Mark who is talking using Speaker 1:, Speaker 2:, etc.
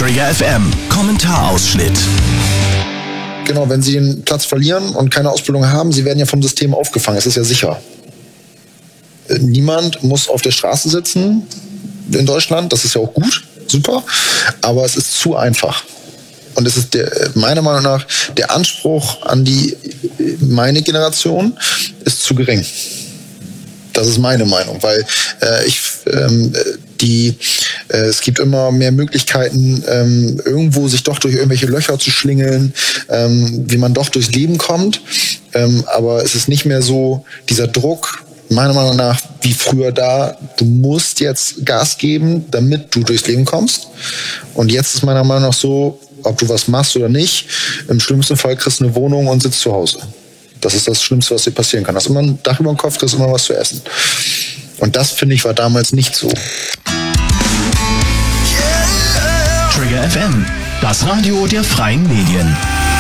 Speaker 1: Trigger FM Kommentarausschnitt.
Speaker 2: Genau, wenn Sie den Platz verlieren und keine Ausbildung haben, Sie werden ja vom System aufgefangen. Es ist ja sicher. Niemand muss auf der Straße sitzen in Deutschland. Das ist ja auch gut, super. Aber es ist zu einfach. Und es ist meiner Meinung nach der Anspruch an meine Generation ist zu gering. Das ist meine Meinung, weil es gibt immer mehr Möglichkeiten, irgendwo sich doch durch irgendwelche Löcher zu schlingeln, wie man doch durchs Leben kommt. Aber es ist nicht mehr so dieser Druck, meiner Meinung nach, wie früher da. Du musst jetzt Gas geben, damit du durchs Leben kommst. Und jetzt ist meiner Meinung nach so, ob du was machst oder nicht, im schlimmsten Fall kriegst du eine Wohnung und sitzt zu Hause. Das ist das Schlimmste, was dir passieren kann. Hast immer ein Dach über dem Kopf, kriegst immer was zu essen. Und das, finde ich, war damals nicht so.
Speaker 1: Trigger FM, das Radio der freien Medien.